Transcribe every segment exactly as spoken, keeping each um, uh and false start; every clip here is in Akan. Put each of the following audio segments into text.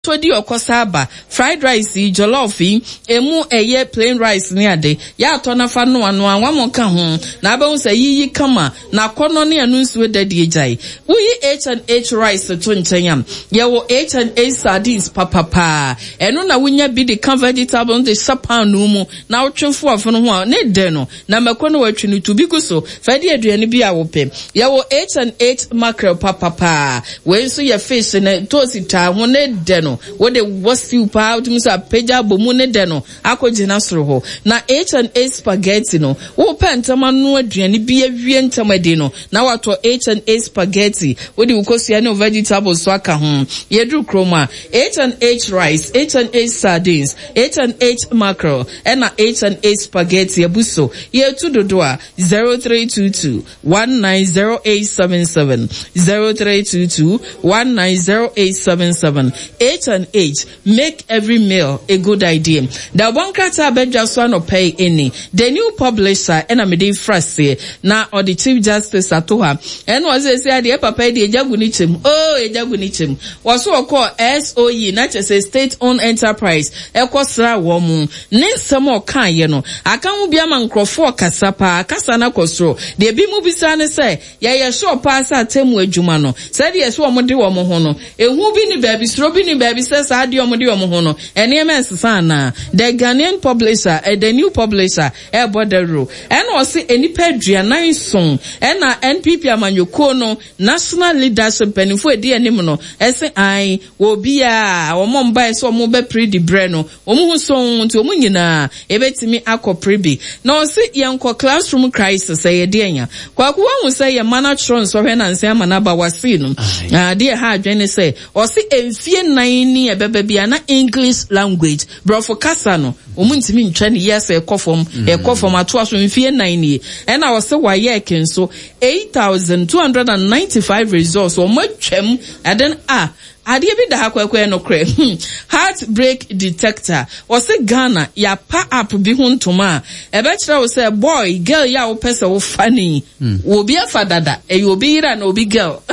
Todi okosaba fried rice jollof emu eye plain rice ni ade ya to na fa no anu anwa ka ho na ba unsa yiyi kama na kono ne anu nsu dade ejai uyi H and H rice to nchenyam ye wo H and H sardines papa pa eno na wunya bi de can vegetable de sapan no mu na wotwefo afo no ho ne de no na makono watwe no to bi guso fa de aduane bi a wo pem ye wo H and H mackerel papa pa we nso ye fish ne tosita ho ne de no what the was you pa to musa peja bomu ne de no akogina soro ho na H and H spaghetti no wo pentama no aduane bi awie ntamade no na wato H and H spaghetti wo di ukosua ne vegetables so aka ho yedu kroma H and H rice H and H sardines H and H mackerel and H and H spaghetti abuso ye tu dodo a zero three two two one nine zero eight seven seven zero three two two one nine zero eight seven seven H and H make every meal a good idea. The one krata bedja so no pay any. The new publisher and amede frase na or the Chief Justice atoha and was say the papa the ejagunichim oh ejagunichim was so called S O E not just a state owned enterprise ekosra wo mu ne nsemo kan ye no aka mu bia man krofo kasapa kasa na kosro de bi mu bisa ne say ye ye sure pass atemu adwuma no say de so mo de wo mo ho no ehu bi ni baby sro bi ni baby says adi omodi omohono ene emesisa na the Ghanaian publisher uh, the new publisher e bodero and was enipa aduanan son na N P P amanyoko no national leadership penifo edi anim no ese ai wo bia wo momba ese wo be pre di bre no wo mu son nti wo nyina ebetimi akoprebi na ose yenko classroom crisis e de anya kwaku wan say ye manatron so hwe na nse amanaba wasi no ah de ha adwene say ose emfie nan ni ebebe bia na English language bro for kasa no omuntimi ntwa ne yes e kofom e kofom ato aso mfie nan ni e na wo se wa ye ken so eight thousand two hundred ninety-five results o matwam aden a adie bi da hakwekwe no kre heartbreak detector was a Ghana ya pa app bi huntuma e be kire wo say boy girl ya wo pese wo funny wo bi afa dada e wo bi ira na obi girl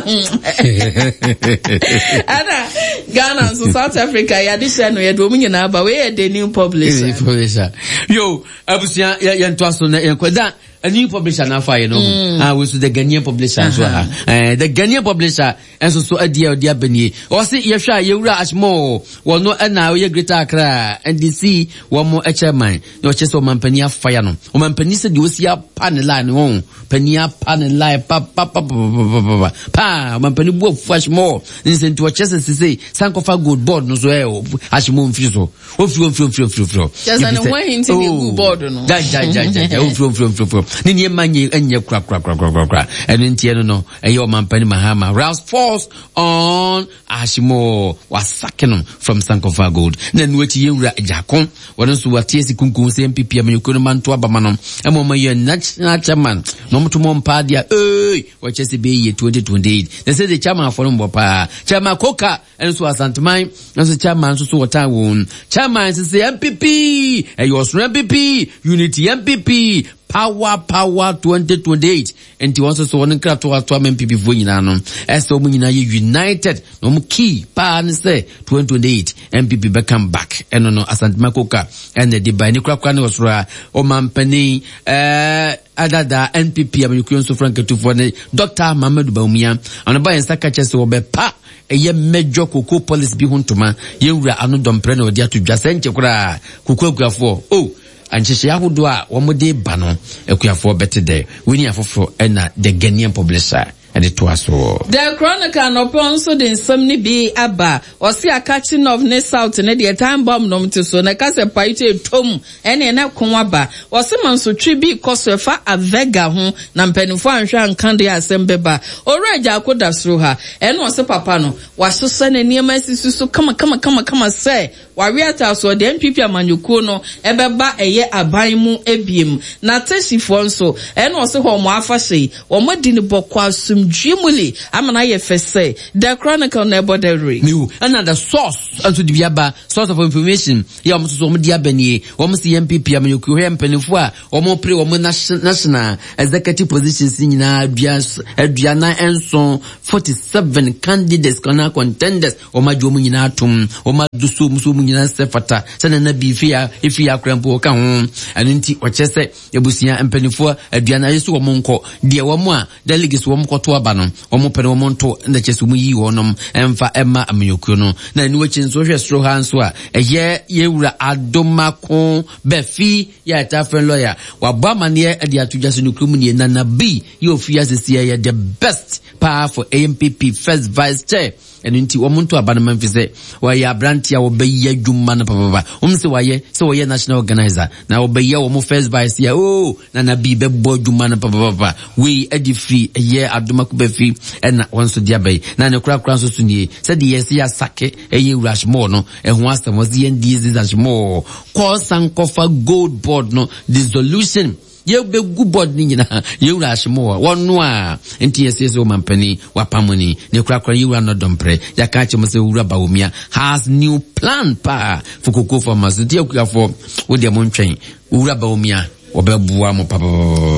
ana Ghana so South Africa ya dis no ye do munyina aba we the new publisher yo abusia ya nto aso na enkwada a new publisher na fire no mm. ah we so the Ghanaian publisher uh-huh. so ah uh, the Ghanaian publisher and so so adia odia bani o se ye hwa ye wura asmo wo no na ye Greater Accra and D C wo mo chairman no che so mampani afire no o mampani se de osia panela ne won pani panela pa pa pa pa pa mampani bu asmo nse nti o che se se sankofa gold board no so e asmo mfi so o fi o fi o fi o fi just an one hint in good board no da da da o fi o fi o fi ni ni manye enye kra kra kra kra kra enu ntie no no eyo mampani mahama rouse force on ashimo wasakeno from Sankofa Gold na nuati yewura jakon won so watie sikunkun se M P P amanyuko no manto abamano emo maye national chairman no mtomo mpa dia eh wachese be ye twenty twenty-eight they say the chairman for no pa chairman koka enso asantman enso chairman so so wata won chairman say M P P eyo so M P P unity M P P Power Power twenty twenty-eight and ti wonso so won kra to ato M P P vo nyina no eso mu nyina ye united no mu key pa ne say twenty twenty-eight M P P be come back eno no Asante Makoka and the by ni kra kra ne osura o mampani eh adada N P P amanyuko so frank to for ne Doctor Mamadou Bawumia ono ba yensa ka chese wo be pa eye major koko police bi huntuma ye wura anodom pre na odi atodwa senche kra koko aguafo oh ancheshe yahudo a womode ba no ekuafo betede wini afofo na the Ghanaian publisher and it was so the Chronicle no ponso den somni bi aba osi catching of ne south ne the time bomb no mte so na kase paite tom ene na konwaba osi manso twi bi kosofa avega ho na mpanifo anhwa nkande asembeba oreja akoda sro ha ene osi papa no wasose na niema asisu so kama kama kama kama say wawiata so the M P P amanyuko no ebeba eye aban mu ebiem na tashifo nso ene osi ho mo afahye wo modi ne bokwa sum Jimuli amana ye fese the Chronicle never the re you another source and to the biaba source of information ya omo so omo dia bani omo C M P P amanyuku he mpanifo a omo pre omo national executive positions nyina adua aduana enso forty-seven candidates kana contenders omo adwo nyina atom omo aduso muso nyina sefata sene na bi fia efia krampo ka ho anu nti ochese ebusia mpanifo aduana yeso omo nko de omo a delegates omo koto aba no omo pere omo nto nda cheso mu yi wonom emfa emma amanyuku no na enu echi nso hwe stro hanso a eye yewura adomako befi ya tafren lawyer wabwa mane ade atujase no krum ne na na B ye ofia sesia ye the best power for A M P P first vice chair enu nti omuntu abanama mfise wa ya brantia wo beya dwuma na papa umse waye se wo ye national organizer na wo beya wo mo first vice ya oh na na B bebo dwuma na papa we edi free ye adomako befi na wonso dia bay na ne kura kura so sunie se de yes ya sake eye rush more no ehun asem was ye ndizi as more cause and cover gold board no dissolution ye be good board ni nyina ye rush more wonu a enti yeso mampani wapamoni ne kura kura you are not dompre ya ka che mo se wura baomia has new plan pa for koko farmers dia kuya for wo de mo ntwen wura baomia obebuwa mo papa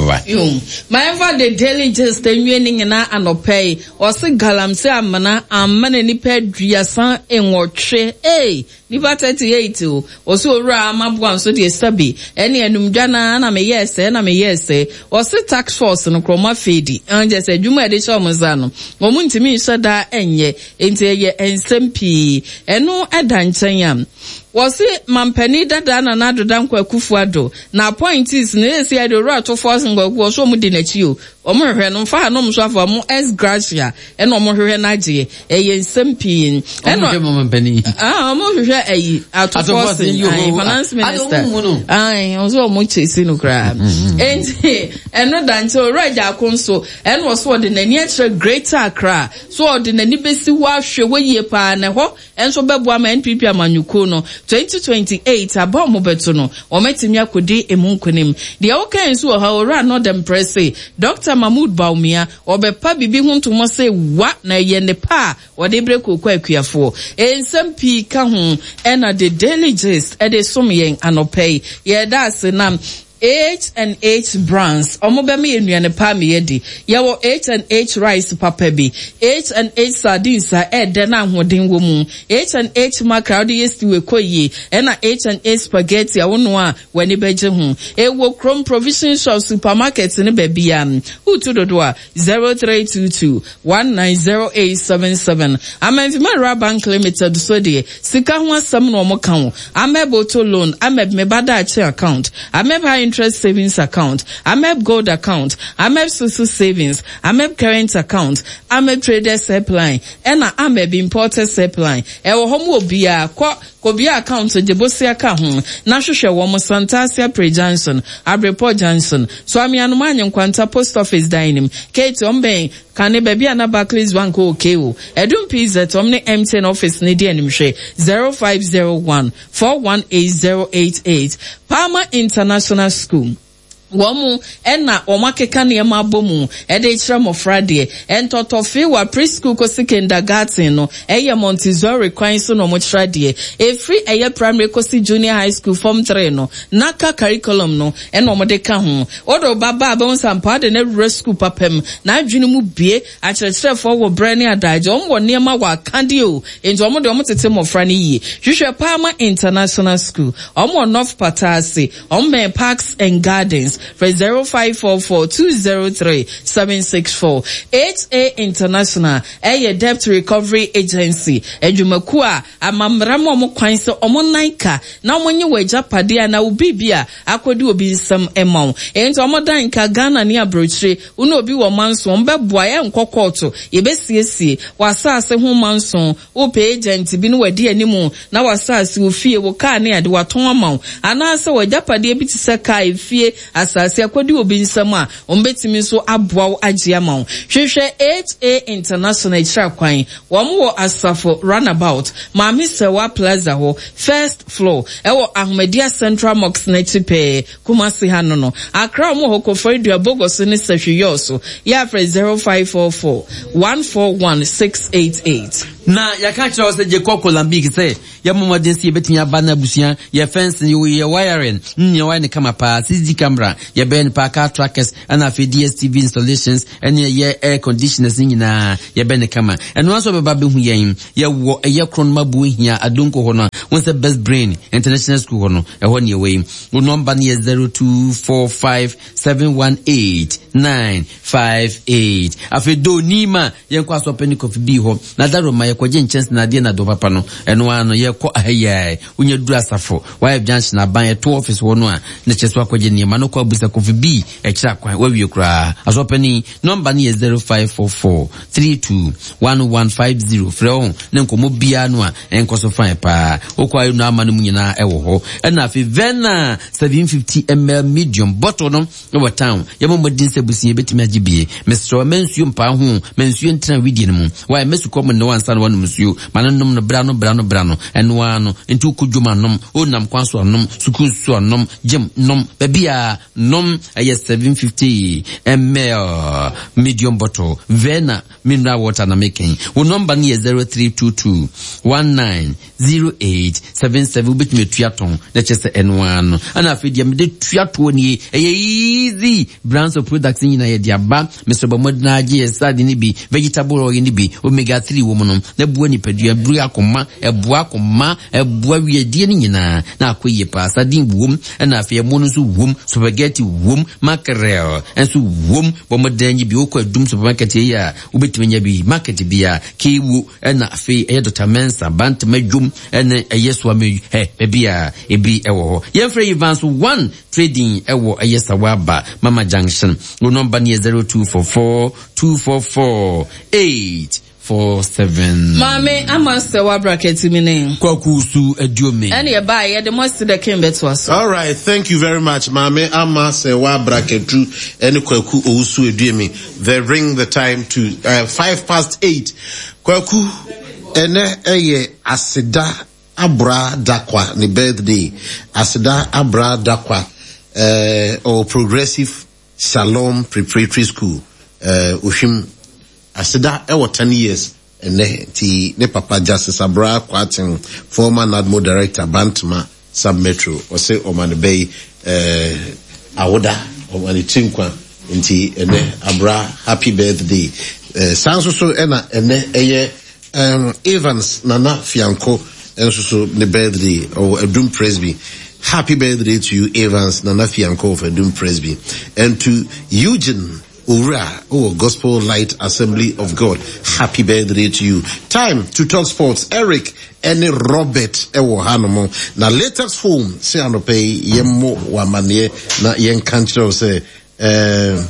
yum my ever the daily just the winning na anopay o se galamse amana amana ni pedua san enwotwe eh nipa thirty-eight o o so owura amabua so de sabi ene enumdwana na me yes na me yes o se tax force no kroma fedi anje se dwuma de cho mo za no mo muntimi hada enye enti ye ensempi eno edanchen yam wasi mampani dada na nado danko akufuado na point is na esi ade ro to force ngwagu so mu di na chi o omo hwehwe no fa no mso afa mo es gracia e no mo hwehwe na gie e ye nsempin e no mampani ah omo hwehwe ayi ato force ai finance minister ai ozo mo chesi no kra enti eno danche o raja akonso eno wo so de nani a greater Accra so de nani besi ho ahwe woyie pa na ho enso bebo ama N P P amanyuko no twenty twenty-eight aba mo beto no o metimi akodi emunkonim de o kan so ha ora no dem presse Doctor Mahmoud Baumia obepa bibi huntomo se wa na ye ne pa o de breko kwa akuafo ensam ka ho ena the daily gist e de som yen anopay ye da senam H and H brands omobemi enuane pa me yedi yawo H and H rice papa bi H and H sardines a e de na ahoden wo mu H and H mackerel de yesti we koyi e na H and H spaghetti a wono a wani beje hu e wo Chrome provision shop supermarket ne ba bia utu dodo a zero three two two one nine zero eight seven seven Amevima Bank Limited so de sika ho asam no mo kan amebo to loan ameb me bada account ameb interest savings account, A M E B Gold account, A M E B Susu savings, A M E B current account, A M E B traders helpline, and A M E B importers helpline. Ewo homo obia kwa kobia account de bosia ka ho na hwehwe wo mo Santasia Pre Johnson, Abreport Johnson, so ami anumanya kwanta post office dining, Kate Omben kane baby ana Barclays Bank okay o. Edum pizza tomne M ten office ne dia nimhwe zero five zero one four one eight zero eight eight Palmer International School. Womu ena omakeka ne ma bomu e de kire mo frade entotofe wa preschool ko kindergarten no eye Montessori kwan so no mo frade e free eye primary ko junior high school form three no naka curriculum no ena mo de ka ho odo baba ba unsampa de na rural school papem na adwene mu bie a kire fo wo brani adaje omwo ne ma wa kande o enti omo de omo tete mo frane yi hwehwe Palmer International School omo North Patasi omo Parks and Gardens for zero five four four two zero three seven six four. H A International a debt recovery agency edwumaku a amamramo mo kwan se omo nanka na omonye waja pade na ubibia akodi obi nsam emon enti omo danka Ghana ne abrochire uno obi wo manso mbeboa ye nkokoto yebesiesie wasase ho manso wo pay agent bi no wadi animu na wasase wo fie wo ka ne ade waton amon anase waja pade bi ti se ka efie asase akodi obi nsam a ombetimi so aboa wo agye ama wo hwehwe eight A International Chakwan wo mo asafo runabout Mami Sewa Plaza ho first floor ewo Ahmedia Central Mosque na chipe Kumasi hano no Accra mo ho kofori dua bogoso ne sahwe so ya fra zero five four four one four one six eight eight na yaka kira wase je koko lambiki se ya mumwadin si yebeti ya bana busia ya fence ya wiring nye wine kama pa C C D camera ya ben pa car trackers and afi D S T V installations and ya air conditioners nyina ya ben kama and once beba be hu yen ya wo ya kron mabu hia adonko hono wonse best brain international school hono e ho ne we wo number ne zero two four five seven one eight nine five eight afi do nima yen kwa so peni coffee bi ho na daro ma kwaje nchens na de na do papa no eno ano ye ko ahaya unye duru asafo wife junction na ban to office wono a na cheso kwaje ni ma no kwa busa kofi bi e kira kwa wa wi kura asopani number ni zero five four four three two one one five zero from na nkomo bia no a enkoso fan pa okwa yu na ama no nyina e wo ho na afi vena seven fifty milliliters medium bottle no no town ye mo modin se busi betimi agibie mesro mensuo mpa ho mensuo ntra widie no mu wa mesuko mo no wansa no musuo mananum no brano brano brano eno ano nti kudwuma nom onam kwanso nom sukusu nom gem nom babia nom aye seven fifty milliliters medium bottle vena mineral water na making wo number ni zero three two two one nine zero eight seven seven bit me tuaton na chese eno ano ana afidi me de tuato ni eye easy brands of products ni na ye diaba mesoba modna age sade ni bi vegetable oil ni bi omega three wo monom na bua ni padua bru akoma ebua akoma ebua wiedie ni nyina na akoye pa sadin wom na afia mo no so wom spaghetti wom mackerel enso wom bomodanyi bi okwa dum supermarket ye ya ubetimenya bi market bia kiwu na afi e Doctor Mensa bant madwum ene eyeso ame he bia ebi ewo ho yemfre Evans one trading ewo eyesawaba Mama Junction no number ni zero two four four two four four eight four seven. Mame ama Sewa bracket mine. Kwakusu ediome. Any e buy ye the most the came beto aso. All right, thank you very much. Mame ama Sewa bracket tu any kwaku osu ediome. They ring the time to uh, five past eight. Kwaku ene eye asida abra dakwa ni birthday. Asida abra dakwa uh, or Progressive Shalom Preparatory School. Uh, ushim asida ewo ten years ene ti ne papa Justice Abra Kwatin former N A D M O director Bantama Sub-Metro ose omane bay eh awoda omane tinkwa nti ene Abra happy birthday eh sanso so ena ene eye um Evans Nana Fianco enso so ne birthday or Edum Presby. Happy birthday to you Evans Nana Fianco of Edum Presby, and to Eugene Ura, oh, Gospel Light Assembly of God. Happy birthday to you. Time to talk sports. Eric, any Robert, ewo hanomo. Na latest home, say anope, yemo wamanye, na yen kanchiro say, eh,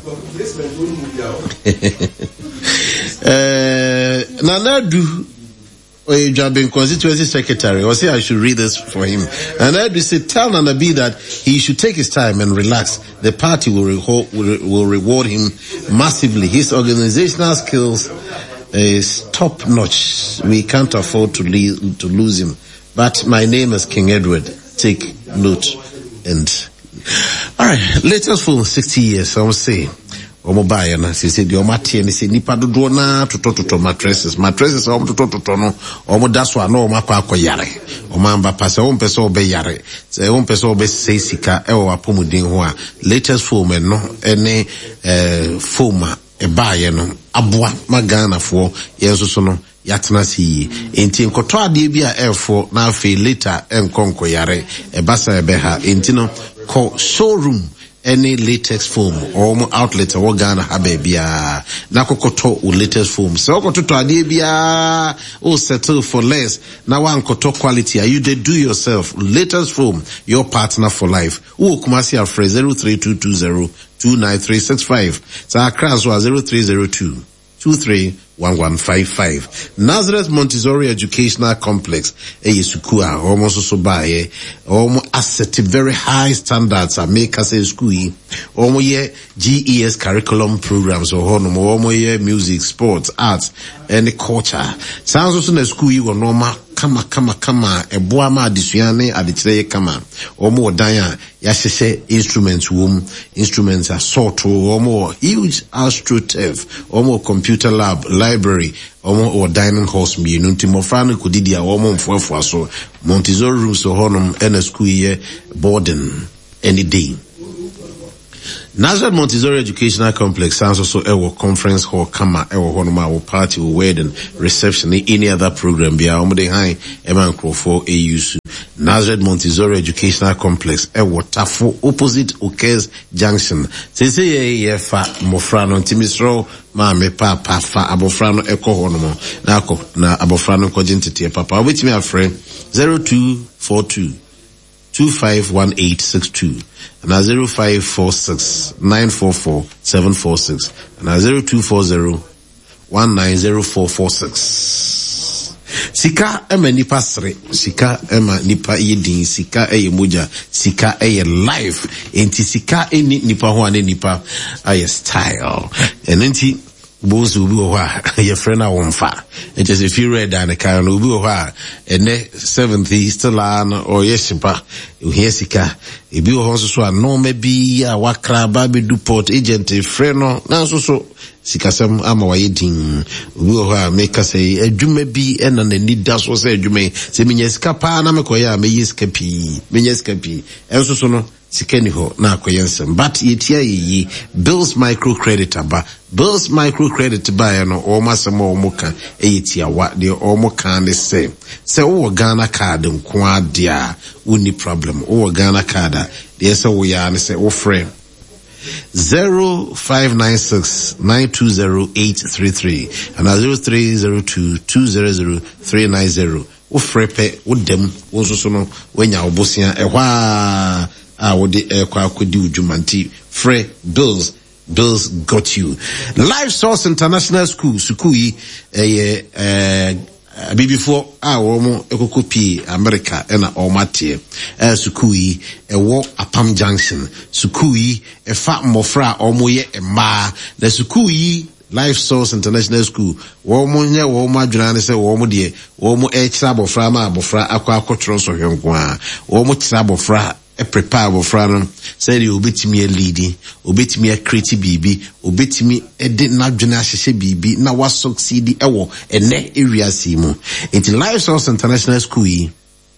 eh, na nadu, you have been constituency secretary, or say I should read this for him. And I would say, tell Nanabi that he should take his time and relax. The party will, re- will, will reward him massively. His organizational skills is top notch. We can't afford to, le- to lose him. But my name is King Edward. Take note. And all right, latest for sixty years, I will say. Omo buy na se se di o matie ni se nipa dodo na toto toto mattresses mattresses o toto toto no omo daso na o makwa akoyare o mamba pase o mpese o be yare se o mpese o be se sika e o apomuden ho a latest foam no ene eh foam e buy no aboa magana fo yenso so no yatena si enti nkoto ade bi a efo na afi later enkonko yare e basa e be ha enti no ko showroom any latex foam or outlet or Ghana habebia na kokoto o latex foam so koto to ade bia o settle for less na wan koto quality are you they do yourself latex foam your partner for life o kumasi afre zero three two two zero two nine three six five sa akra so zero three zero two two three one one five five. Nazareth Montessori Educational Complex, eh, Sukua, almost so by, almost asset very high standards, I make us a school, almost ye G E S curriculum programs, or almost ye music, sports, arts, and culture. Sounds also in a school you normal, kama, kama, kama, e boama adisuane, adichire kama, almost daya, yashese instruments, womb, instruments are sort or more huge AstroTurf, almost computer lab, library, omo or dining halls mi nunti mofrano kudidi a omo mfuafua so Montessori rooms so honum ena school year boarding any day. Nazareth Montessori Educational Complex sounds also ewo conference hall kama ewo honuma wo party wo wedding reception any other program bia omo de high eman crofo e use Nazareth Montessori Educational Complex ewo tafo opposite Okez Junction. Se se ye ye fa mofrano ntimisro ma me pa pa fa abofrano eko honomo na ako na abofrano ko jintete papa obetimi afre zero two four two two five one eight six two and zero five four six nine four four seven four six and zero two four zero one nine zero four four six. Sika ema nipa sre, sika ema nipa yedin, sika eye moja, sika eye life, enti sika eni nipa huane nipa aye style. And enti bones will be a your friend I won't fire. It is if you read and a car will be a while. And ne seventy still on or yeshipa. You hear sika. If you also no maybe a wakra baby do port agent a friend no now so so sika some ama waiting will make us say a jume be and an need das was a jume say minyeska pa na mekoya me yeskapi minyeskapi also so no sikeni ho na akoyensem but yetia yi Bills microcredit aba Bills microcredit ba no o masema o muka eyetia wa de o muka ne se se wo Ghana card nko adia uni problem o Ghana card de se wo ya ne se wo frame zero five nine six nine two zero eight three three and zero three zero two two zero zero three nine zero wo frepe wo dem wo so so no wenya obosia ehwa ah, what the uh, could do Jumanti, Frey, Bills, Bills got you. Life Source International School, Sukui, eh, eh, before ah, womo ekokopi America ena omate eh Sukui e wo Apam Junction Sukui e fa mofra omoye e ma na Sukui Life Source International School womo nye womo adwuna ne se womo de womo e kira bofra ma bofra akwa akotro so hwenko a womo kira bofra e prepare bofra no say you obetimi e leading obetimi e create bibi obetimi e de na dwuna ahyehye bibi na wa succeed e wo ene area si mu into Life Source International School yi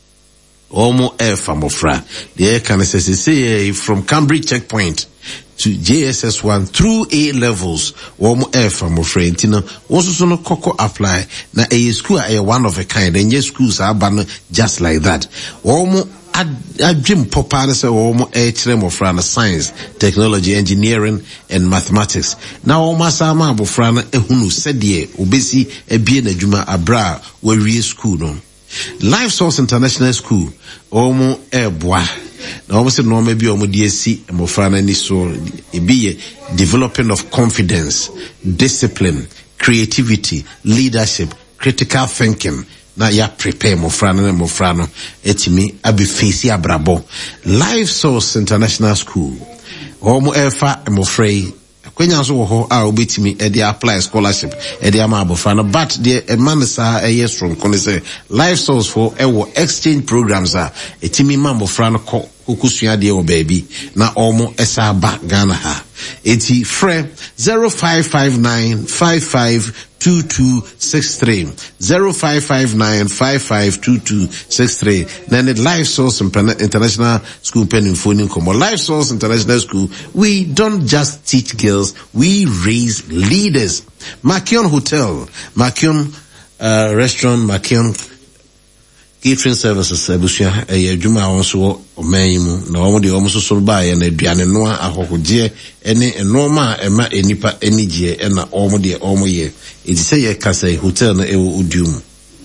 omo e famofra the can say say from Cambridge checkpoint to J S S one through A levels omo e famofra intino also so no koko apply na a school a one of a kind and yes schools are ban just like that omo adwim popa na say omo e kire mofra na science technology engineering and mathematics na omo sama abofra na ehunu sedie obesi ebie na dwuma abra we school no Life Source International School omo eboa na omo se no me bi omo die si mofra na ni so e be developing of confidence, discipline, creativity, leadership, critical thinking na ya prepare mofra na mofra no etimi abi face abrabo. Life Source International School omo efa mofra kwenya so wo ho a obetimi e dey apply scholarship e dey am abofra no but the e man sa e yes from kon say Life Source for e wo exchange programs a etimi ma abofra no ko kokusua de wo baby na omo esa ba Ghana ha eti frɛ zero five five nine five five two two six three zero five five nine five five two two six three then the Life Source International School pending phone come Life Source International School we don't just teach girls we raise leaders. Makion Hotel, Makion uh, Restaurant, Makion catering services abusia eh adwuma wonso omanyimu na omo de omo so ba ye na aduane no ahohoje ene enoma ema enipa enigye na omo de omo ye iti say ye kasa hotel na ewo udium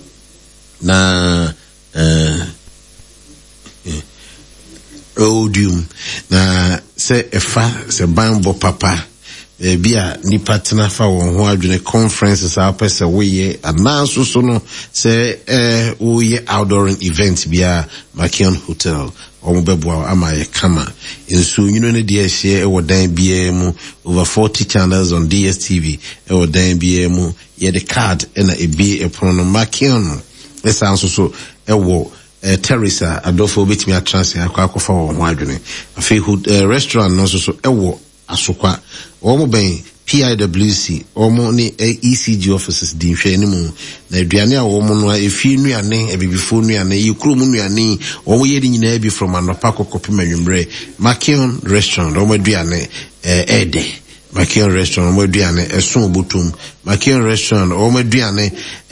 na eh udium na se efa se banbo papa eh, bia nipa tena fa won ho adwene conferences a pese we ye ananso so no se eh we ye outdoor event bia Makion Hotel omo beboa ama ye kama enso nyino ne de ehye e wodan bia mu over forty channels on D S T V e wodan bia mu ye the card na ebi e pono Makion esa anso so e wo Uh, Teresa adofo betimi atranse akwa akofa wo ho adwene afi uh, restaurant no so so ewo asokwa omo ben P I W C omo ni E C G offices di hwe ni mu na aduane a omo no efi nuane ebibifo nuane yikro mu nuane omo ye di nyina bi from anopa kokopi manwumre Makion restaurant omo aduane eh ede Makion restaurant omo aduane eson obotum Makion restaurant omo aduane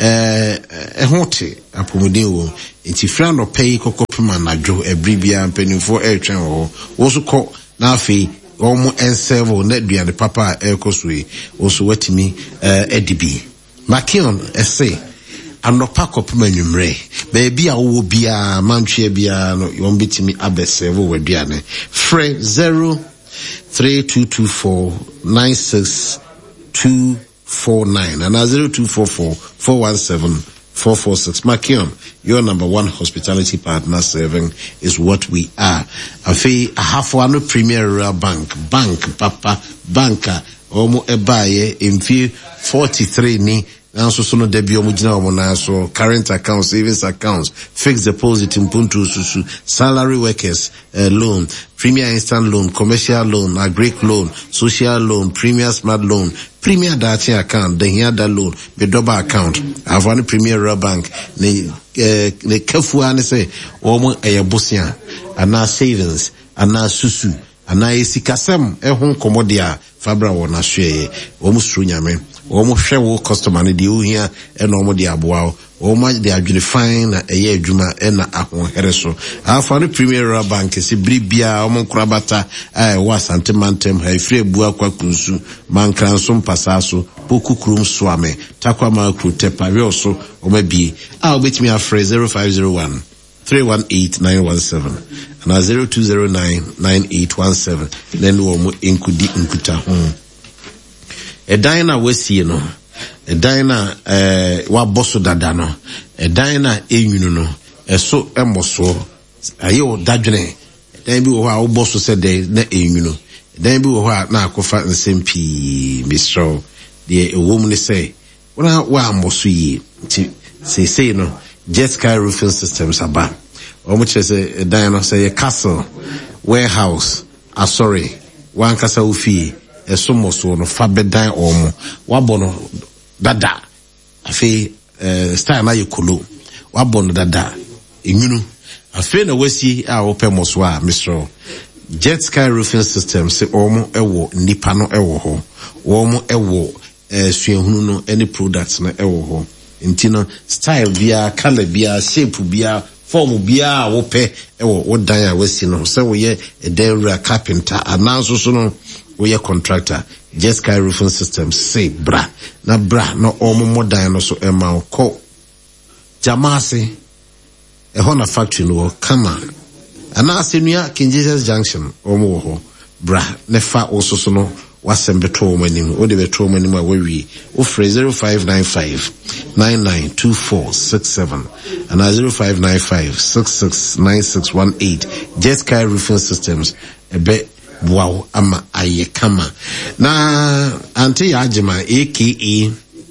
eh ehote apomodin wo nti fra no pay kokopima nadwo ebribia mpanimfo etwen ho wo so kɔ na afi omo enserve na duane papa ekosui wo so watimi eh edibi Makion ese anopa kopima nwumre baabi a wo bia mantwe bia no yon bitimi abeserve wo duane frɛ zero three two two four nine six two four nine and zero two four four four one seven four four six. Makion, your number one hospitality partner serving is what we are. Afi ahafuano Premier Rural Bank, bank papa banker omo ebaye imfi forty-three ni nanso so no debi omo gina omo naso current accounts, savings accounts, fixed deposit impuntu susu, salary workers uh, loan, Premier instant loan, commercial loan, agric loan, social loan, Premier smart loan, Premier data account, the here that loan, the double account. I've one Premier Rural Bank, the uh, the careful and say omo eyabusia, ana savings, ana susu, ana esikasem ehun komodia fabra wona hwe omo srunyame omo hwe wo customer ne de ohia e no omo de aboa omo de adwene fine na eye adwuma e na ahon hereso afa no Premier Rural Bank se bribia omo nkrabata eh wa Asante Mantem ha ifre bua kwa kunsu mankranso mpasaso pokukrum swame takwa makru tepawe so omo bi a obetimi afre zero five zero one three one eight nine one seven and zero two zero nine nine eight one seven then wo inkudi inkuta ho e dina wesi no e dina eh wa boso dada no e dina enwunu no eso emoso ayo dadwene dan bi wo ha wo boso se de na enwunu dan bi wo ha na akofa nsempi mistro de ewom ne say wona wa amoso yi ti say say no Jet Sky Roofing Systems aba omo chese dino say a castle warehouse ah sorry wan kasa ofi esomo so no fabedan omo wabono dada afi eh style na yekolo wabono dada enwunu afi na wasi a opemoso a Mister Jet Sky Roofing Systems say omo ewo nipa no ewo ho omo ewo eh suehunu no any products na ewo ho intino style bia color bia shape bia form bia wo pe ewo wo dan a wasi no se wo ye edera carpenter ananso so no wo ye contractor Jet Sky Roofing Systems say bra na bra no omo modan no so ema ko jamase e hona factory no kama anase nua King Jesus Junction omo wo ho bra ne fa oso so no wasembeto manim o de beto manim a wawi o free zero five nine five nine nine two four six seven and zero five nine five six six nine six one eight. Jet Sky Roofing Systems ebe wow ama ayekama na anti ajima aka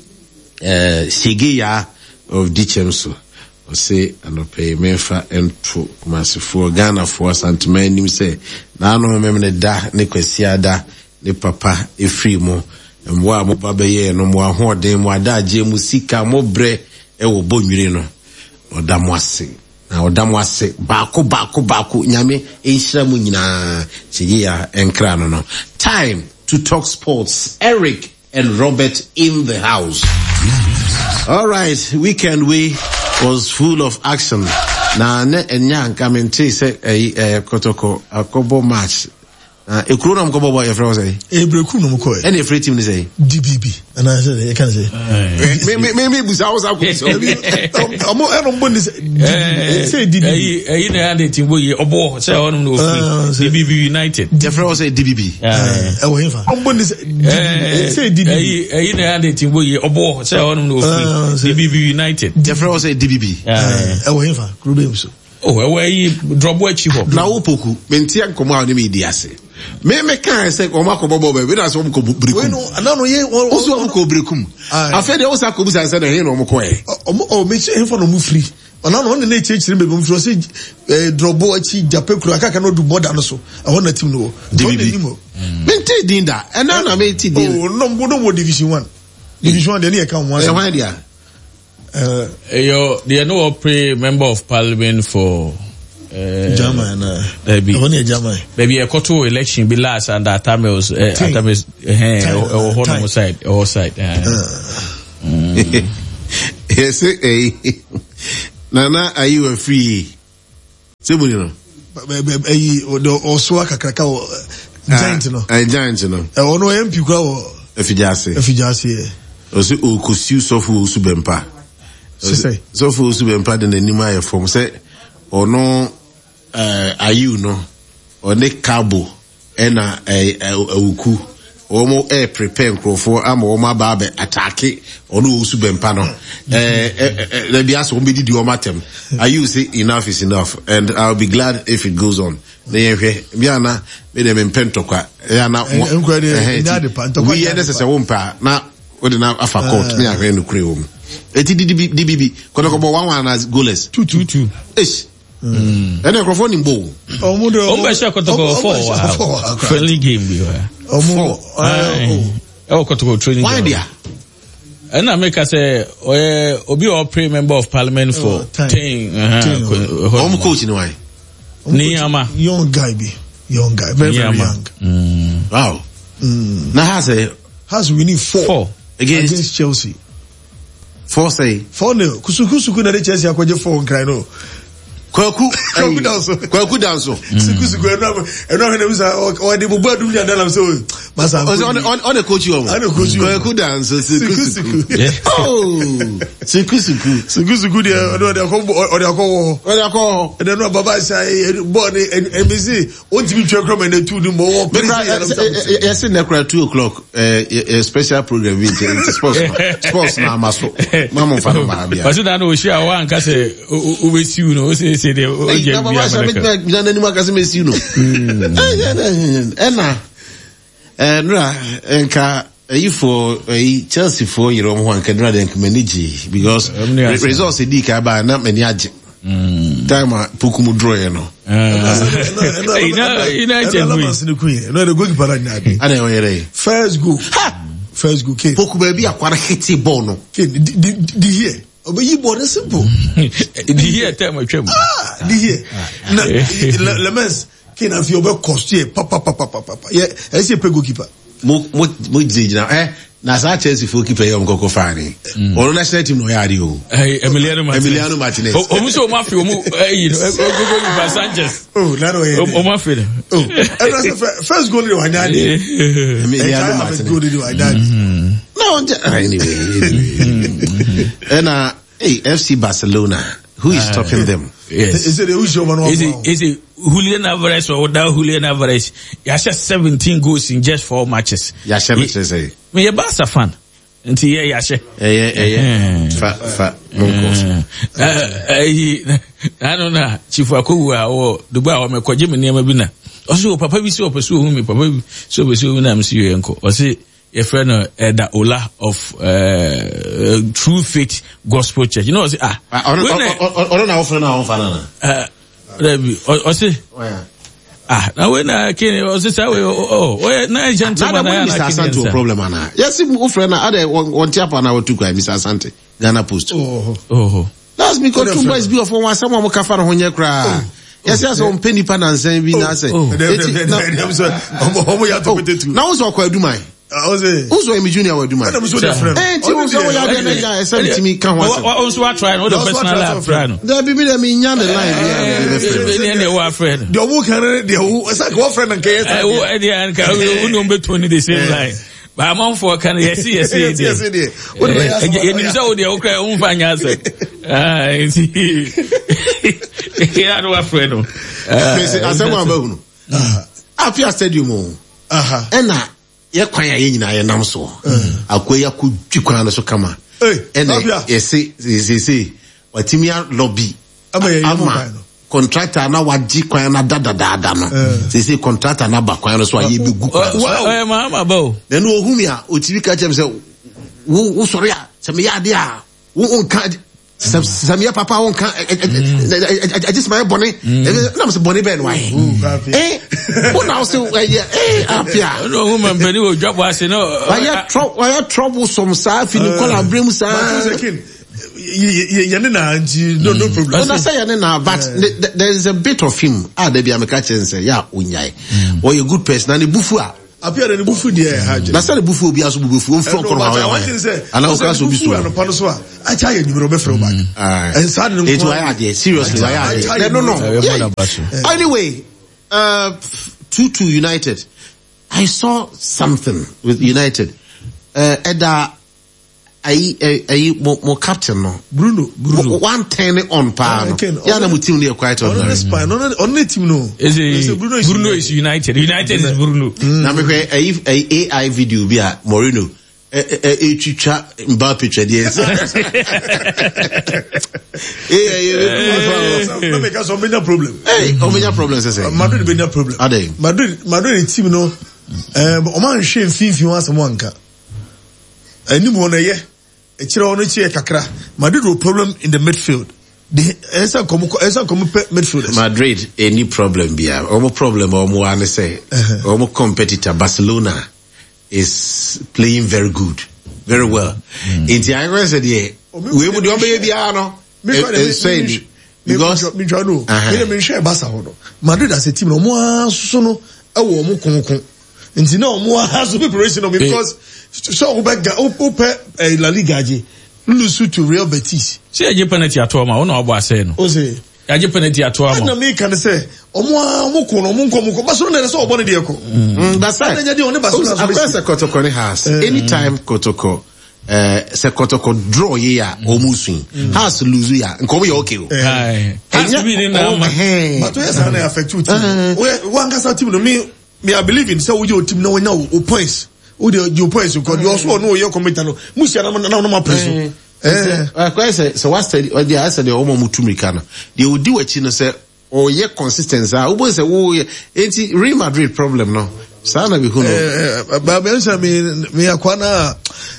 eh Sigiya of Dichemso o say anope mefa ento kumasifo Ghana for Asante nim say na no memne da ne kwasia da ne papa efri mo mwa mo baba ye no mo ahoden mo adaje mu sika mo bre e wo bonwire no odamo ase na odamo ase baako baako baako nyame enhira mu nyina Sigiya enkra no no. Time to talk sports. Eric and Robert in the house. All right, weekend we was full of action. Na ne enya nka mente say eh kotoko akobo match Ah, e kuro na mko bobo e frɛ say. E breku no mko e. Any free team ni say. D B B. And I said, I can say. Me me me me busa wo sa ko so. Omo e no mbo ni say D B B. Eh eh na ande team boy obo say on no free. D B B United. The frɛ say D B B. Eh e wo himfa. Mbo ni say D B B. Eh eh na ande team boy obo say on no free. D B B United. The frɛ say D B B. Eh e wo himfa. Krube so. Oh, e wey drop wa chi ho. Na wo poku, mentia nkomo a ne me di ase. Me me kan say o ma ko bobo be, we na so ko brekum. We no, na no ye o so ko brekum. Afa de o sa ko busa say na he no mo ko e. O me che for no mu free. Ona no ne na chechire me be mu free say eh drobo achi jape kura aka ka no du border no so. E ho na team no. D B B. Mente din da. E na na me ti din. Oh, no mo no mo division one. Division one de ne e kan one. E wan dia. Uh, yo, they are no pre member of parliament for uh, German. Uh, baby, only a German. Baby, a koto election be last and that time was uh, at time is eh or hormone side or side. Yes, eh. Nana, are you a free? Sebuni no. Eh, the Oswa kakraka giant no. A giant no. Eh, ono M P kwa o. Efijase. Efijase. Osi o kosi sofu usubempa. Say sofu usubempa de nanima ye from say ono eh ayu no one cabo ena eh awuku omo e prepare nkrofo ama omo aba be attack ono usubempa no eh le bia so mbedi di omatem ayu say enough is enough and I'll be glad if it goes on na yehwe bia na me dem mpentokwa ya na we ye necessary wompa na we dey na afa court me ahwe no kure wo eti D B B kono ko bo one one as goalless two two two ish mm ene microphone ni mbo omo do omo sha ko to go four friendly game bi wa omo oh ko to go training why dia and I make us say obi or pre member of parliament for ten omo coach ni why Niyama young guy be young guy very very young mm wow mm na has a has winning four, four. Against, against Chelsea. Four say. Four nil. Kusuku suku na de Chelsea akwaje four nkrai no. Kwaku. Kwaku danso. Kwaku danso. Suku suku eno eno hene usa o de bubu adum ya dala so. Masa. On on on the coach you. On the coach you. Kwaku danso suku suku. Oh. Suku suku. Suku suku de eno de akọ o de akọ. O de akọ. E de no baba say board M B C o ti bi twa krom na two ni mo wo. Yes in the two o'clock uh special program with sports sports na maso. Mama fa no ba bia. But that no share one ka say o we see no say say the o je bia America. Na na ni ma ka say me see no. Ena eh nra enka eh for eh Chelsea for you know one can rather manage because results e di ka ba na mani age. Mm. Time pukumu draw you know. Eh na ina je no the goalkeeper na dey. Ana o yere. First goal. First goal. Poku baby akwara hit ball no. The here. Obeyi ball is simple. The here time atwam. Ah, the here. Na Lemens ken afi obe cost here papa papa papa. Yeah, I say pe goalkeeper. Mo mo mo jina eh na sa Chelsea for keeper yom koko fani. Ono national team no yari o. Eh Emiliano Martinez. Emiliano Martinez. O mu so ma fi o mu eh you know goalkeeper Sanchez. Oh, na no here. O ma fi. Oh, and first goal ni wanyani. Emiliano Martinez. Goal ni wanyani. No, anyway. And uh hey, F C Barcelona, who is stopping them? Yes. Is it is it is it Julian Alvarez or without Julian Alvarez? He has seventeen goals in just four matches. Yashe me say. Me a Barca fan. Nti ye Yashe. Eh eh eh. Fa fa monkos. Eh I don't know. Chief Akowu o Dubai o me kwaje me niam bi na. O so papa bi se o peso hu me papa bi so be so na me se yenko. O se a friend uh, the Ola of uh, uh, True Faith Gospel Church. You know, I say, ah, I don't know, friend, I don't know. I say, ah, now when I came, I say, oh, oh, now gentleman, I Mister Asante problem, Anna. Yes, friend, I had one tap on our two guys, Mister Asante, Ghana Post. Oh, oh, that's because two boys be of one, someone will come on your cry. Yes, yes, on penny pan and saying, we now say, now so quite do my. I was a. Who's why me junior will do man? I'm so different. Eh, ti who so we are the guy say me can what also what try no the personal life friend. There be be me nya the line here. Any wa friend. The who can the who say what friend and can say. Who e dey and can we no be twenty the same line. But among for can yes yes yes. You need so dey okay un fa nya say. Ah, see. Yeah, no friend. I say one ba hu. Afia stadium o. Aha. Ena ye kwan ya nyina ye nam so. Akoya ku twikwan so kama. Ena ye se se se watimi lobby. Ama contractor na waji kwan na dada dada no. Se se contractor na ba kwan so aye begu. Eh mama bo. Then ohumi a otimi ka chem se wo wo sori a se me ya de a wo onka Samia papa won kan I just my bonny na me bonny ben why eh who now say eh apia no woman beni wo job was no why trouble why trouble some sa fi ni call abrem sa you na no no problem no say you na but there is a bit of him ah dey be ameka chen say ya onyai or a good person and bufu a appear in the bufu there haje na say the bufu obi aso bufu on from kono hawa ana o ka so bi so no pano so a acha ye nyibro be free back and sad no it why are seriously why are no no anyway uh two two United I saw something with United uh Eda ai ai mo captain no Bruno Bruno one ten on par no ya na mutim ne quite on on spine on on the team no is Bruno is Bruno is United United is Bruno na me hwe ai A I video bi a Moreno e chicha Mbappe chede eh eh no make us some problem eh o menya problem say Madrid be no problem Madrid Madrid team no eh o man hwe mfimfin wasem wanka ani mo na ye e kire ono chi e kakra Madrid no problem in the midfield the esa come esa come midfield Madrid any problem bia omo problem omo ane say omo competitor Barcelona is playing very good very well inti I go say there we would do be bia no say because me jano me me share Barca ho no Madrid as a team no mo aso no e wo mo konkon inti na mo has preparation because so Obega Ope La Liga je lose to Real Betis. See a penalty at home, no obo ase no. O say a penalty at home. Na me can say omo omo ko no omo ko mo Barcelona na so obo ne de ko. Mm that's right. Na je Barcelona so. Because Kotoko ne has anytime Kotoko eh se Kotoko draw ye ya omusun has lose ya nko ye okay o. Eh. Has been na ma. But we say na affect you team. We one gasa team no me me I believe in say we your team na we now o points. Who the your points because you also know your comment no musia na na na press eh eh quite say so what study or the answer the omo mutumrika no they will do what no say o ye consistency ah we say wo enti Real Madrid problem no sana bi huno eh ba be say me me akwana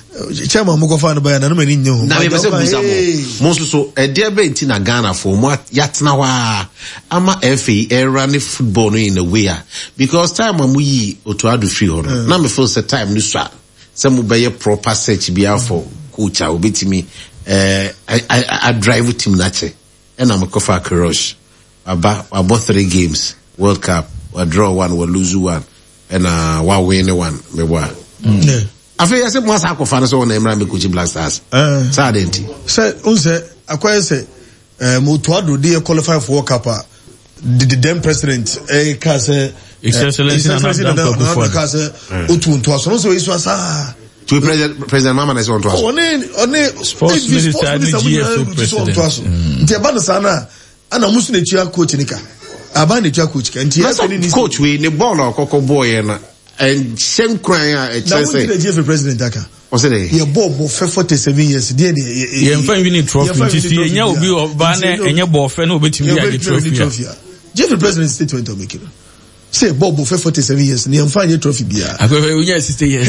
chama mo ko fa no ba na no mani nyo na me say busa mo mo so so e de be enti na Ghana for mo yatena wa ama F A era ne football no in a way because time am yi oto adu free ho na me feel say time no so say mo be proper search bia for coach a obetimi eh I I drive team na che e na mo ko fa crush aba about three games World Cup we draw one we lose one and uh we win one me wa yeah afi yase mo asa akofa no so na emra me coach Black Stars eh sa denti say unse akwai say eh mo to ado dey qualify for World Cup the the then president eh ka say excellency na na for ka say otu nto aso no so iso asa to president president mama na so nto aso oni oni sports minister ni G F O president nti ba no sana ana musu na tua coach nika aba na tua coach ka nti ya coach we ne ball okoko boy na and same crying a chance say the G F A president aka o say dey ye ball for forty-seven years dey dey ye mfa win trophy nti si enya obi oba na enya ball fe na obetimi ya the trophy G F A president statement o make it say ball for forty-seven years ni mfa ye trophy bia akwai unya sixty years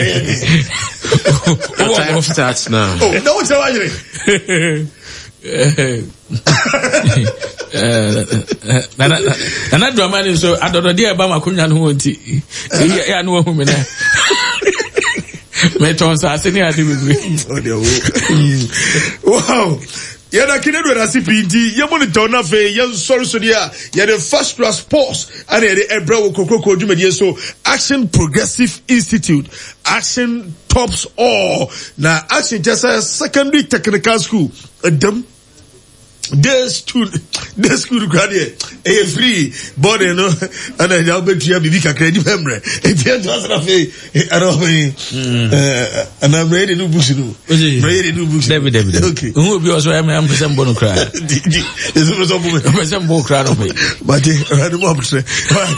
time starts now oh no what's happening na na na na drama ni so adodo dia ba makonya no wonti ya no hu me na me ton sa se ni ade bebre wow Yada kinedo na C P D, ye monitor na fe, ye sorry so dia, ye the first class sports, and ye the ebra wo kokoko dwumedie so Action Progressive Institute, Action tops all. Na Action just a secondary technical school, adam day school, day school graduate, a free body no, and I now bet you have big credit memory. If you just na fe, I don't mean, and I'm ready to books you. Ready to books. David, David. Okay. Who will be also I'm I'm some bono cry. There's some some bono cry of me. But I don't want to say.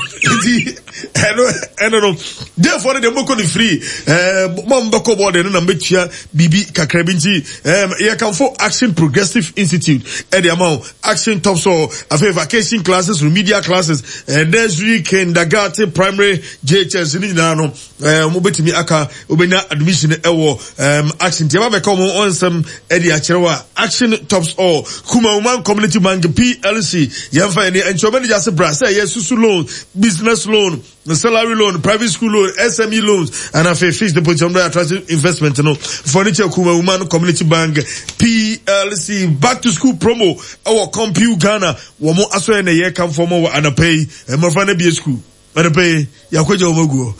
I don't I don't know. Therefore the book on free. Uh, mom bako board and na metia bibi kakrabinti. Um, you can for Action Progressive Institute. The amount Action tops or a vacation classes, remedial classes, and nursery, kindergarten, primary, J H S, in Nano, Mobetimi Aka, Ubena admission, Ewo, um, Action, Tiama come on some Eddie Achewa, Action tops all, Kuma Woman Community Bank, P L C, Yafa, and Chomani Jasa Brass, yes, Susu loan, business loan, salary loan, private school loan, S M E loans, and a fixed deposit on attractive investment, you know, furniture, Kuma Woman Community Bank, P L C, back to school promo. Our Compute Ghana, Wamo Aso and a year come for more and a pay, and my friend be a school. And a pay, Yakojo Mogo.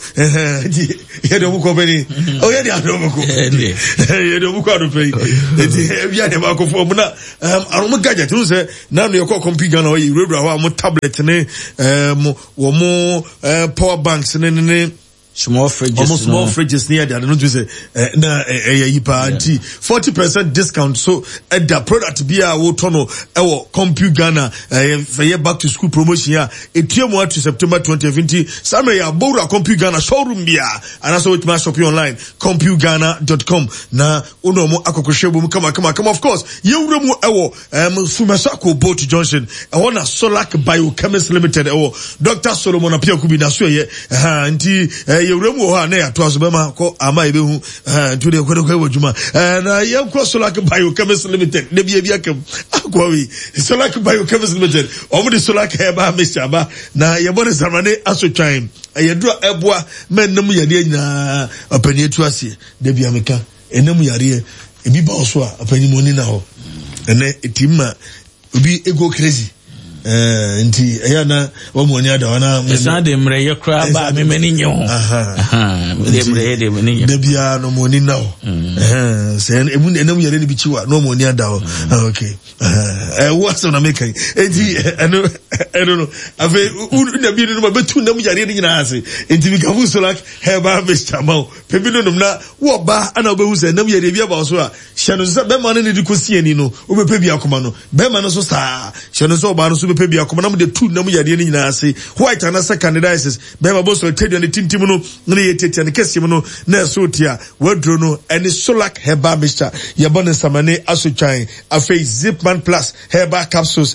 Head of company. Oh, yeah, I don't know. You don't go to pay. Yeah, the Marco Formula. Um, I don't gadget. Who say, now you call Compute Ghana, you read our more tablet, um, or more power banks and then. Small fridges, almost small no. fridges near there. I don't know to say, uh, na eh eh forty percent discount. So uh, the product be a wotono our Compute Ghana uh, for year back to school promotion here. It came out to September twenty twenty. Somewhere ya bora Compute Ghana showroom bia, and also it must shop online compute ghana dot com. Na uno mo akokoshebu kama kama kama of course. You remu ewo um Fumasako Boat Junction. I want a Solac Biochemist Limited. Ewo Doctor Solomon apia kubi na so ye. Ha nti Yuremu ha na to asobema ko ama ebe hu to de kwedo kwedo juma na yem cross Solac Biochemist Limited de bia bia kam akwawi Solac Biochemist Limited omo de Solac heba Mister Aba na yebone zamane asotwan ayedro eboa mennem yade nyina apani etu ase de bia meka enem yare ebi ba oso a apani moni na ho ene etimma obi ego crazy eh nti eya na wo mo ni ada wana esa de mre ye kra ba me mani nye ho aha aha de mre de mani nye de bia no mo ni na ho eh se ebu enam yare ni bichiwa no mo ni ada ho okay eh wo so na make enti eno eno no ave na bi no betu nam yare ni nyina ase enti bi ka fu Solac heba Mister Mau pebi no na wo ba ana obehu se nam yare bia ba so a hye no se be ma no ni dikosi ani no obepe bia akoma no be ma no so sa hye no so ba no so bepe bia akoma na mo de tu nam yare ni nyina ase white and second diocese be ma bo so tedi on the tintim no na ye teti an kese no na so tia wadro no eni Solac heba Mister yabone samane asotwan afei Zipman Plus heba capsules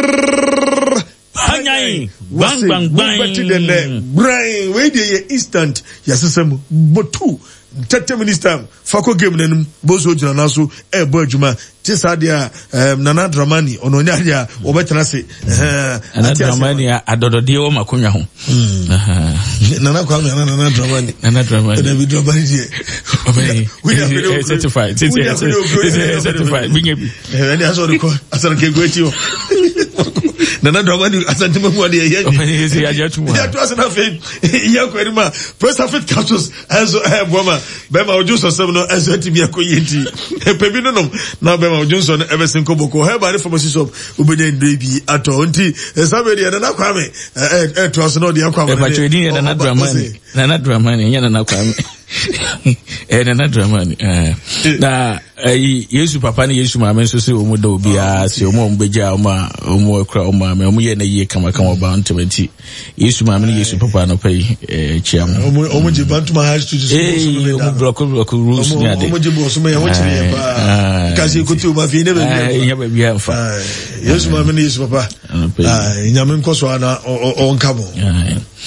Hanyai bang bang bang better than that brain we dey instant yasesem botu thirty minutes time fako game nenum bozo jina naso e bo adwuma tisadia um, Nana Dramani ono nyadia obetena se eh Nana Dramani adodode o makonwa ho Nana kwa Nana Dramani Nana Dramani David Dramani die we are certified certified bingebi and aso ko asana ke gwetio Nana Dramani asante mu ade ye ye ya jatu mu ya to asana fe ya ko erima first of it capsules aso eh boma bema ojo so sem no aso atimi akoyenti pebi no no na bema Johnson everything ko boko heba re pharmacy shop ubenya ndre bi ato nti sabedi ya na kwame eh eh to aso no de kwame e ba chedi ya na Dramani na Dramani ya na kwame eh na Dramani eh na Yesu papa ni Yesu mama nso se omo da obi a se omo ombeja omo omo ekra omo ame omo ye na ye kama kama ba ntwenti Yesu mama ni Yesu papa no pai eh chiam omo omo je bantuma high to just omo block block rules ni ade omo je bo so me ya wachiri ye ba kasi kutu ma fi ne be ya be bia mfa Yesu mama ni Yesu papa ah nyame nkoso ana on kamo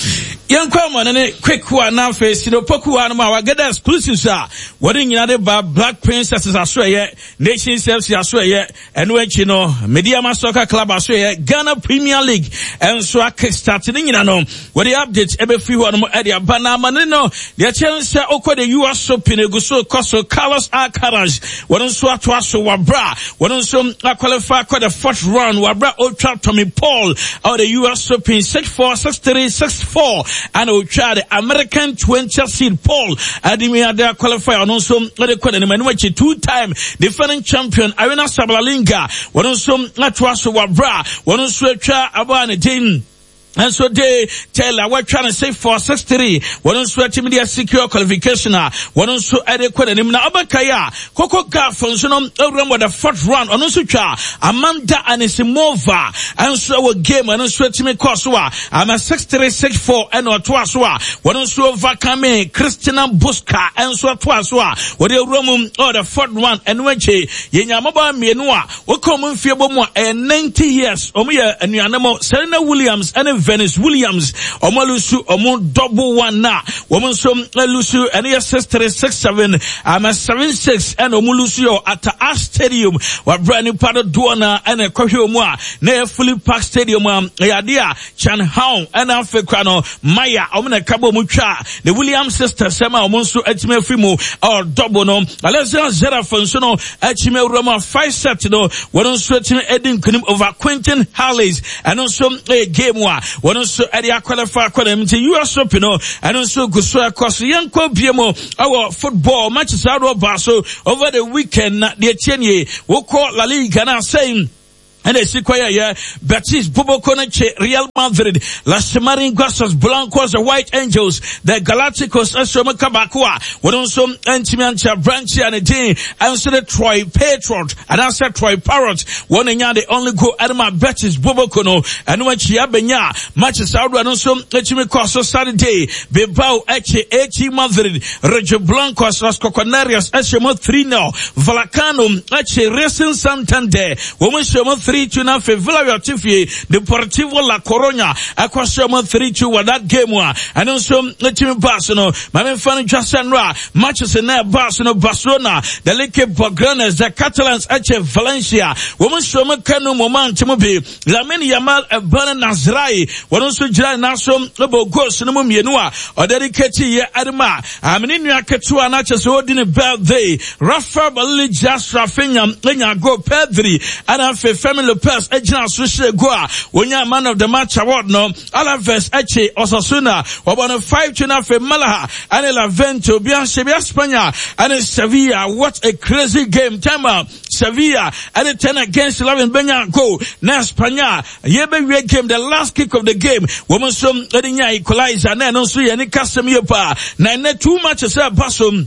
Yankwa man quick one now face you know poku anuma we get exclusives ah what in yade ba Black Princesses asweye Nation Service asweye and when you know Media Soccer Club asweye Ghana Premier League and so a kick starting in no what the updates ebe free one mo area bana man no the chance okọ the U S Open eguso koso Carlos Alcaraz one so atwa so wabra one so qualify for the fourth round wabra Old Trafford Tommy Paul out the U S Open six four six three six four and we try the American twenty seed Paul Adimi there qualify on also the quite an two time defending champion Arena Sabalinga one also atwa so wabra one so try abane din. And so they tell her we're trying to say for six three. One on sweat media secure qualification. One on so adequate and na abakaya. Coco Garfon so no with the fourth round. On also cha Amanda Anisimova. And so a game and on sweat me Koswa. I'm a six three six four and or twaswa. One on so Vakame Christina Buska and so twaswa. What the room or the fourth round and weche Yenyamaba Mienua. What common fearbo and ninety years. Omia and Yanamo Serena Williams and Venice Williams, Omalusu, Omo double one na, woman some Lusu, and yes, sister six seven, I'm a seven six, and Omulucio at the Ash Stadium, what brand new part of Duana and a Kohiomwa, near fully packed stadium, Yadia, Chan Hong, and Alfekrano, Maya, Omina Cabo Mucha, the Williams sister, Sema, Omonsu, Etime Fimo, or Dobono, Alessia Zera Fonsono, Etime Roma, five set, you know, one on sweating Edin Kunim over Quentin Harleys, and also a game one. One also at the qualify qualify to U S Open and also Gusua across Yanko Biemo our football matches out of Basso over the weekend the Etienne will call La Liga now saying and they see quite yeah, Betis, Bobo Coneche, Real Madrid, Las Maringuas, Blancos, the White Angels, the Galacticos, Asoma Kabakua, what also Antimiancha, Branchi and a day, answer the Troy Patriot, and answer Troy Parrot, one and the only go Adama Betis, Bobo Kono, and when Chiabenya, matches out and also Echimicoso Saturday, Bilbao, Eche, Echi Madrid, Reggio Blancos, Las Coconarias, Echemo three now, Valacano, Eche, Racing Santander, woman Shemo three two na fe Villarreal Tifie Deportivo La Coruña akwasema three two wa that game wa and also the team Barcelona my man fan Jasenra matches in there Barcelona Barcelona the Leke Bogranes the Catalans at Valencia woman shoma kanu moment mobi Lamine Yamal e Bana Nazrai one also jira naso lobo goals no mienua o dedicate ye adma amini nua ketua na chese odine birthday Rafa Balili Jas Rafinha enya go Pedri and afa Femi Lopez ejina so goa wonya man of the match award no Alaves eche Osasuna obono five to na fe Malaha and Lavento bian Sevilla Spanya and Sevilla what a crazy game time out Sevilla and a ten against eleven Benya go na Spanya yebe we game the last kick of the game woman some edinya equalizer na no so ye ni Casemiro pa na na two matches e basum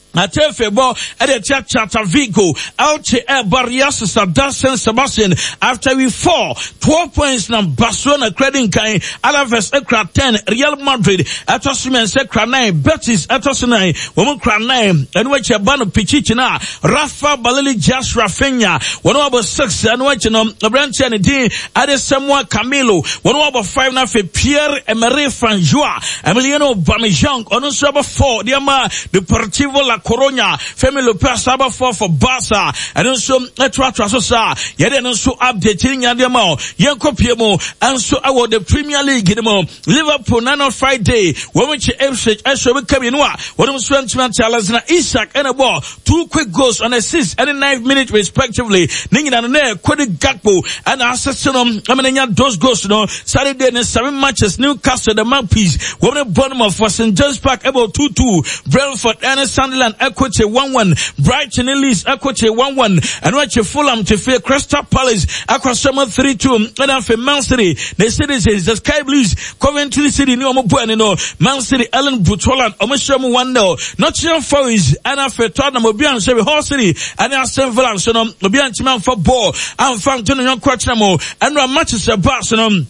Atefebo at the Chata Vigo, Alche Air Barrias, San Sebastian, after we fall, twelve points now, Barcelona, Credin Kai, Alaves, Ekra ten, Real Madrid, Atosimen, Sekra nine, Betis, Atosinai, Womukra nine, and which a ban of Pichichina, Rafa Balili Jas Rafinha, one over six, and which no, Branch and Dean, Adesamoa Camilo, one over five now for Pierre Emery Franjois, Emiliano Bamijang, on over four, Diama, Deportivo La Coruña, Femi Lopez Saba four for Barca, and also Etra Trasosa, yet and also updating Yademo, Yanko Piemo, and so our the Premier League, Liverpool nine on Friday, when we Ipswich, Esho Kabinua, one of Swensman Chalazna Isaac and a ball, two quick goals on assist and a nine minutes respectively, Ning and Nair, Kwedi Gakpo, and Assassinum, Amania those goals, no, Saturday and seven matches, Newcastle, the Magpies, Woman Bournemouth for Saint James Park, about two two, Brentford and Sunderland, Equity one one, Brighton and Leeds, Equity one one, and watch Fulham to fear Crystal Palace, Aquasama three two, and after Man City, the citizens, the Sky Blues, Coventry City, New Bueno, Man City, Ellen Butolan, Omasham one nil, Nottingham Forest, and after Tottenham, Obian, Chevy Horse City, and Aston Villa, Obian Chiman for ball, and Fountain and Quattramo, and our matches at Barcelona.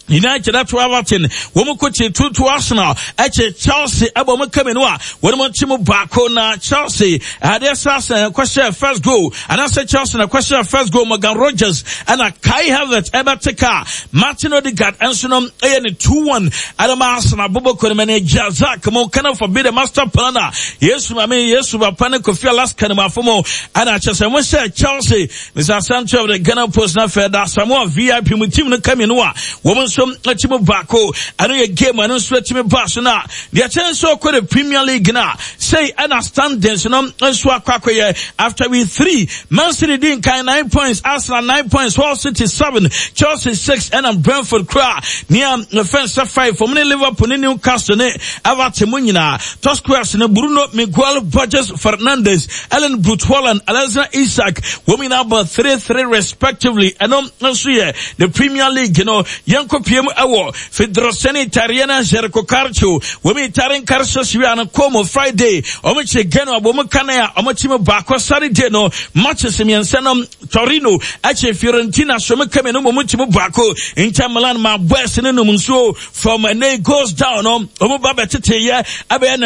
United at Everton, woman could say two to Arsenal, at Chelsea, Aboma Kamenua, one more Timo Bakona, Chelsea, had a question first goal, and I said Chelsea, a question first goal, Morgan Rogers, and a Kai Havertz, Eberteka, Martin Odegaard, and Sunom, and two one, Adam Arsenal, Bobo Kodemane, Jazak, come on, can I forbid a master planner? Yes, I mean, yes, we are planning to feel last Kanama Fomo, and I just said Chelsea, Mister Sancho of the Ghana Post, not fair, that's some more V I P with Tim Kamenua, woman. So Timo Bako, I know a game, I don't sweat Timo Basona. The attention so called the Premier League now. Say, understand this, and I'm after we three, Man City didn't kind nine points, Arsenal nine points, Hull City seven, Chelsea six, and I'm Brentford cry. Near the fence of five, for many Liverpool, Newcastle, Everton, Munina, Tosquas, and Bruno, Miguel, Burgess, Fernandez, Ellen Brutwell, Alexander Isak, women number three, three respectively, and I'm the Premier League, you know, Yanko P M Awo, Fedroseni Tariana Jericho Carcho, Women Tarin Carso Como Friday, Omiche Geno, Bomukanea, Omachimo Bako Sarideno, Machesimian Senum, Torino, Ache Fiorentina, Somakameno Momuchimo Bako, Inter Milan, my West and Numunso, from a nay goes down on Omobaba Tete, Abe